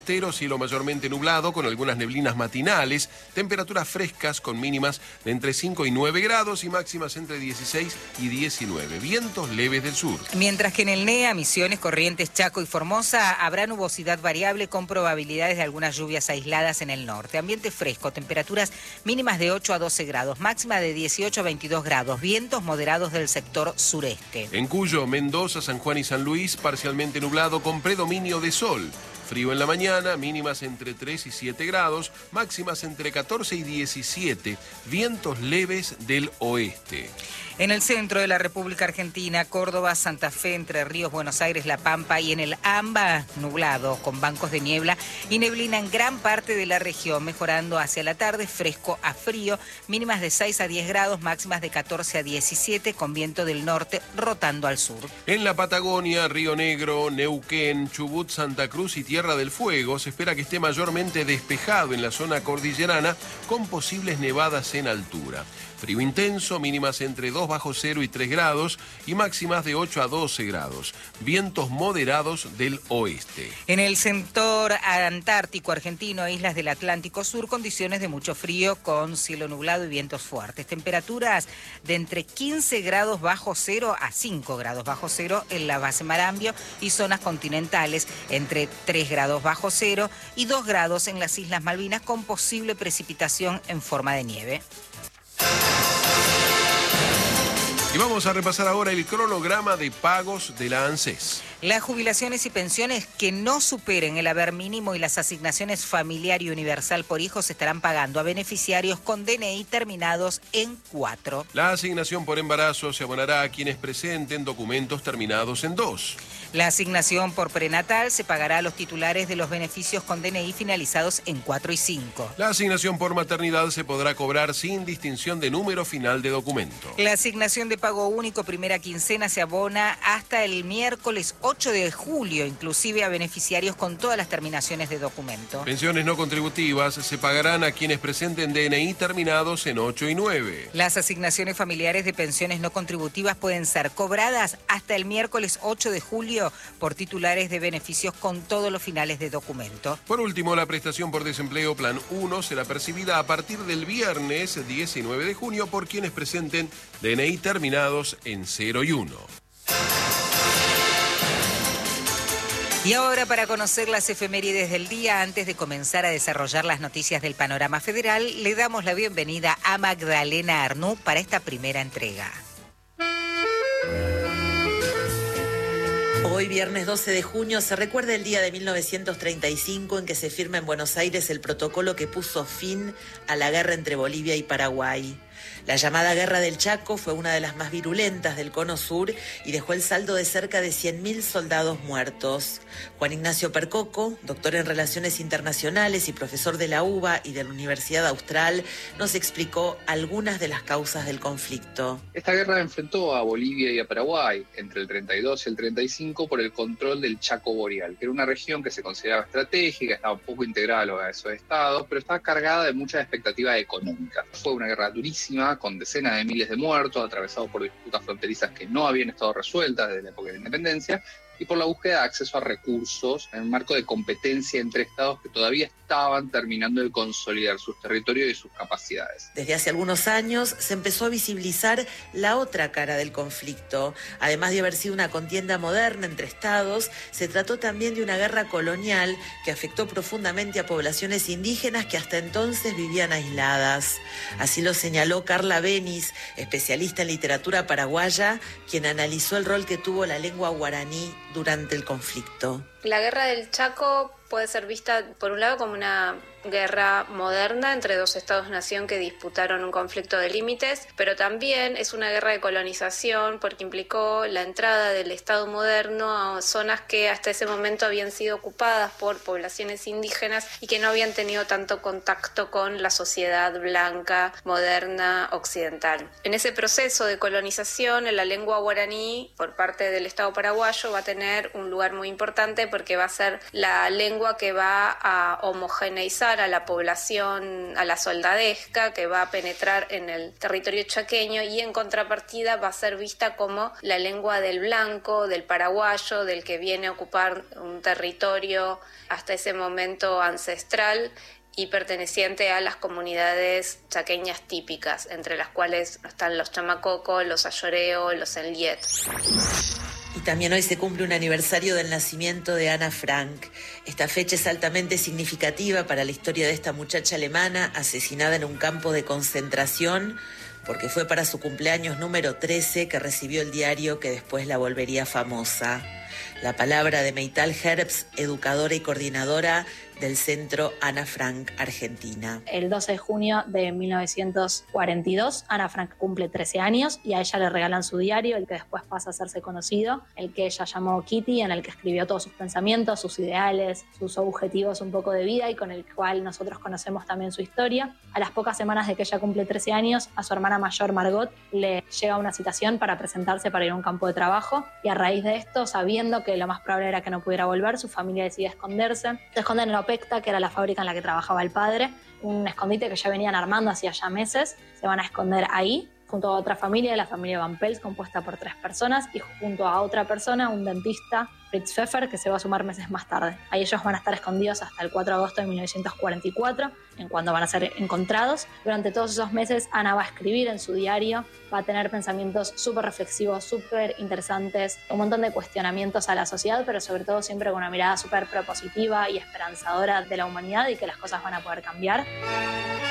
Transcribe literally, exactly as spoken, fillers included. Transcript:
Cielo mayormente nublado con algunas neblinas matinales, temperaturas frescas con mínimas de entre cinco y nueve grados y máximas entre dieciséis y diecinueve. Vientos leves del sur. Mientras que en el N E A, Misiones, Corrientes, Chaco y Formosa habrá nubosidad variable con probabilidades de algunas lluvias aisladas en el norte. Ambiente fresco, temperaturas mínimas de ocho a doce grados, máxima de dieciocho a veintidós grados, vientos moderados del sector sureste. En Cuyo, Mendoza, San Juan y San Luis, parcialmente nublado con predominio de sol. Frío en la mañana, mínimas entre tres y siete grados, máximas entre catorce y diecisiete, vientos leves del oeste. En el centro de la República Argentina, Córdoba, Santa Fe, Entre Ríos, Buenos Aires, La Pampa y en el AMBA, nublado, con bancos de niebla y neblina en gran parte de la región, mejorando hacia la tarde, fresco a frío, mínimas de seis a diez grados, máximas de catorce a diecisiete, con viento del norte rotando al sur. En la Patagonia, Río Negro, Neuquén, Chubut, Santa Cruz y Tierra del Fuego, se espera que esté mayormente despejado en la zona cordillerana, con posibles nevadas en altura. Frío intenso, mínimas entre dos bajo cero y tres grados y máximas de ocho a doce grados. Vientos moderados del oeste. En el sector antártico argentino e islas del Atlántico Sur, condiciones de mucho frío con cielo nublado y vientos fuertes. Temperaturas de entre quince grados bajo cero a cinco grados bajo cero en la base Marambio y zonas continentales, entre tres grados bajo cero y dos grados en las Islas Malvinas, con posible precipitación en forma de nieve. Y vamos a repasar ahora el cronograma de pagos de la ANSES. Las jubilaciones y pensiones que no superen el haber mínimo y las asignaciones familiar y universal por hijos estarán pagando a beneficiarios con D N I terminados en cuatro. La asignación por embarazo se abonará a quienes presenten documentos terminados en dos. La asignación por prenatal se pagará a los titulares de los beneficios con D N I finalizados en cuatro y cinco. La asignación por maternidad se podrá cobrar sin distinción de número final de documento. La asignación de pago único primera quincena se abona hasta el miércoles ocho de julio, inclusive a beneficiarios con todas las terminaciones de documento. Pensiones no contributivas se pagarán a quienes presenten D N I terminados en ocho y nueve. Las asignaciones familiares de pensiones no contributivas pueden ser cobradas hasta el miércoles ocho de julio por titulares de beneficios con todos los finales de documento. Por último, la prestación por desempleo Plan uno será percibida a partir del viernes diecinueve de junio por quienes presenten D N I terminados en cero y uno. Y ahora, para conocer las efemérides del día, antes de comenzar a desarrollar las noticias del panorama federal, le damos la bienvenida a Magdalena Arnú para esta primera entrega. Hoy, viernes doce de junio, se recuerda el día de mil novecientos treinta y cinco en que se firma en Buenos Aires el protocolo que puso fin a la guerra entre Bolivia y Paraguay. La llamada Guerra del Chaco fue una de las más virulentas del Cono Sur y dejó el saldo de cerca de cien mil soldados muertos. Juan Ignacio Percoco, doctor en Relaciones Internacionales y profesor de la U B A y de la Universidad Austral, nos explicó algunas de las causas del conflicto. Esta guerra enfrentó a Bolivia y a Paraguay entre el treinta y dos y el treinta y cinco por el control del Chaco Boreal, que era una región que se consideraba estratégica, estaba un poco integrada a esos estados, pero estaba cargada de muchas expectativas económicas. Fue una guerra durísima, con decenas de miles de muertos, atravesado por disputas fronterizas que no habían estado resueltas desde la época de la independencia, y por la búsqueda de acceso a recursos en un marco de competencia entre estados que todavía estaban terminando de consolidar sus territorios y sus capacidades. Desde hace algunos años se empezó a visibilizar la otra cara del conflicto. Además de haber sido una contienda moderna entre estados, se trató también de una guerra colonial que afectó profundamente a poblaciones indígenas que hasta entonces vivían aisladas. Así lo señaló Carla Benis, especialista en literatura paraguaya, quien analizó el rol que tuvo la lengua guaraní durante el conflicto. La guerra del Chaco puede ser vista, por un lado, como una guerra moderna entre dos estados-nación que disputaron un conflicto de límites, pero también es una guerra de colonización porque implicó la entrada del Estado moderno a zonas que hasta ese momento habían sido ocupadas por poblaciones indígenas y que no habían tenido tanto contacto con la sociedad blanca, moderna, occidental. En ese proceso de colonización, la lengua guaraní, por parte del Estado paraguayo, va a tener un lugar muy importante porque va a ser la lengua que va a homogeneizar a la población, a la soldadesca, que va a penetrar en el territorio chaqueño, y en contrapartida va a ser vista como la lengua del blanco, del paraguayo, del que viene a ocupar un territorio hasta ese momento ancestral y perteneciente a las comunidades chaqueñas típicas, entre las cuales están los chamacocos, los ayoreo, los enliet. Y también hoy se cumple un aniversario del nacimiento de Ana Frank. Esta fecha es altamente significativa para la historia de esta muchacha alemana asesinada en un campo de concentración, porque fue para su cumpleaños número trece que recibió el diario que después la volvería famosa. La palabra de Meital Herbst, educadora y coordinadora del Centro Ana Frank Argentina. El doce de junio de mil novecientos cuarenta y dos, Ana Frank cumple trece años y a ella le regalan su diario, el que después pasa a hacerse conocido, el que ella llamó Kitty, en el que escribió todos sus pensamientos, sus ideales, sus objetivos un poco de vida y con el cual nosotros conocemos también su historia. A las pocas semanas de que ella cumple trece años, a su hermana mayor Margot le llega una citación para presentarse para ir a un campo de trabajo, y a raíz de esto, sabiendo que lo más probable era que no pudiera volver, su familia decide esconderse. Se esconden en Opekta, que era la fábrica en la que trabajaba el padre, un escondite que ya venían armando hacía ya meses. Se van a esconder ahí, junto a otra familia, la familia Van Pels, compuesta por tres personas, y junto a otra persona, un dentista, Fritz Pfeffer, que se va a sumar meses más tarde. Ahí ellos van a estar escondidos hasta el cuatro de agosto de mil novecientos cuarenta y cuatro, en cuando van a ser encontrados. Durante todos esos meses, Ana va a escribir en su diario, va a tener pensamientos súper reflexivos, súper interesantes, un montón de cuestionamientos a la sociedad, pero sobre todo siempre con una mirada súper propositiva y esperanzadora de la humanidad y que las cosas van a poder cambiar.